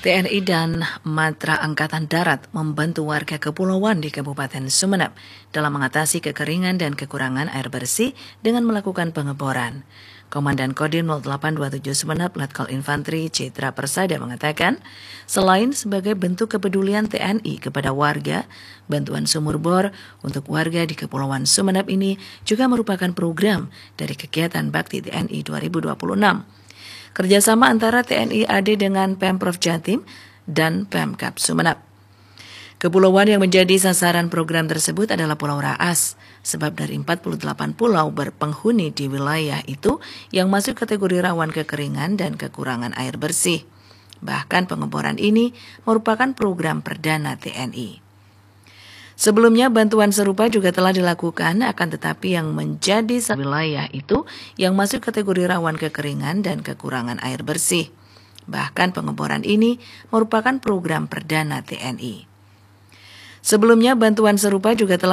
TNI dan Matra Angkatan Darat membantu warga kepulauan di Kabupaten Sumeneb dalam mengatasi kekeringan dan kekurangan air bersih dengan melakukan pengeboran. Komandan Kodim 0827 Sumeneb Letkol Infantri Citra Persada mengatakan, selain sebagai bentuk kepedulian TNI kepada warga, bantuan sumur bor untuk warga di Kepulauan Sumeneb ini juga merupakan program dari kegiatan Bakti TNI 2026. Kerjasama antara TNI AD dengan Pemprov Jatim dan Pemkab Sumeneb. Kepulauan yang menjadi sasaran program tersebut adalah Pulau Raas, sebab dari 48 pulau berpenghuni di wilayah itu yang masuk kategori rawan kekeringan dan kekurangan air bersih. Bahkan pengeboran ini merupakan program perdana TNI. Sebelumnya bantuan serupa juga telah dilakukan, akan tetapi yang menjadi wilayah itu yang masuk kategori rawan kekeringan dan kekurangan air bersih. Bahkan pengeboran ini merupakan program perdana TNI. Sebelumnya bantuan serupa juga telah